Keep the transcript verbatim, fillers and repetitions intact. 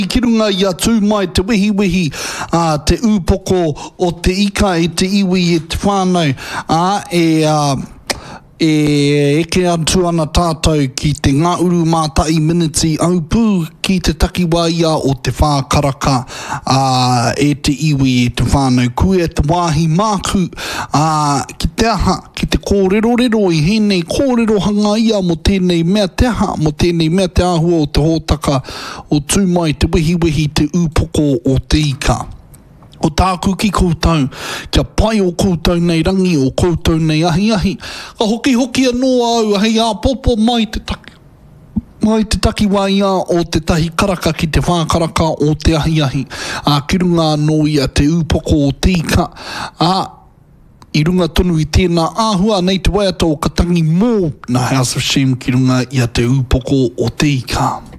Ki runga i a tū mai te wihi wihi uh, te ūpoko o te ika e te iwi e te whānau uh, e uh, e eke atu ana tātou ki te ngā uru mātai miniti aupū ki te takiwā ia o te whākaraka uh, e te iwi e te whānau kue te wāhi māku uh, ki te aha, ki te kōrero rero i hēnei kōrero hanga ia mo tēnei mea te aha, mo tēnei mea te āhua o te hōtaka o tū mai te wihi wihi te ūpoko o te ika. O tāku ki koutou, kia pai o koutou nei rangi o koutou nei ahi ahi. Ka hoki hoki anō au, hei a popo mai te taki. Mai te takiwā ia o te tahi karaka ki te whākaraka o te ahi ahi. A ki runga anō ia te ūpoko o te ika. A i runga tonu i tēnā āhua nei te waiata o ka tangi mō na House of Shame ki runga ia te ūpoko o te ika.